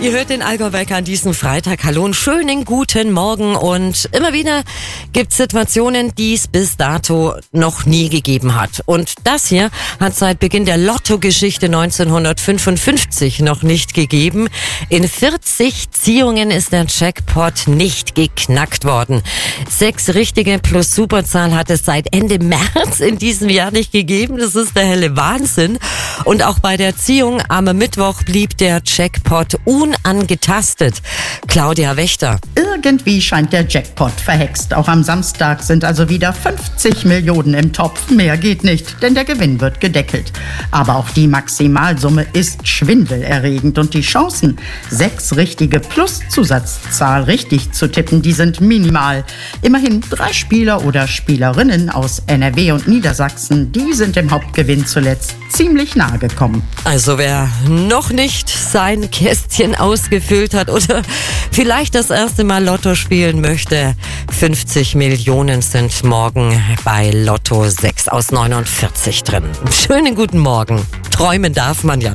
Ihr hört den Allgäu-Wecker an diesem Freitag. Hallo und schönen guten Morgen. Und immer wieder gibt es Situationen, die es bis dato noch nie gegeben hat. Und das hier hat seit Beginn der Lotto-Geschichte 1955 noch nicht gegeben. In 40 Ziehungen ist der Jackpot nicht geknackt worden. 6 richtige plus Superzahl hat es seit Ende März in diesem Jahr nicht gegeben. Das ist der helle Wahnsinn. Und auch bei der Ziehung am Mittwoch blieb der Jackpot unangetastet. Claudia Wächter. Irgendwie scheint der Jackpot verhext. Auch am Samstag sind also wieder 50 Millionen im Topf. Mehr geht nicht, denn der Gewinn wird gedeckelt. Aber auch die Maximalsumme ist schwindelerregend und die Chancen, 6 richtige plus Zusatzzahl richtig zu tippen, die sind minimal. Immerhin 3 Spieler oder Spielerinnen aus NRW und Niedersachsen, die sind im Hauptgewinn zuletzt ziemlich nahe gekommen. Also wer noch nicht sein Kästchen ausgefüllt hat oder vielleicht das erste Mal Lotto spielen möchte, 50 Millionen sind morgen bei Lotto 6 aus 49 drin. Schönen guten Morgen. Träumen darf man ja.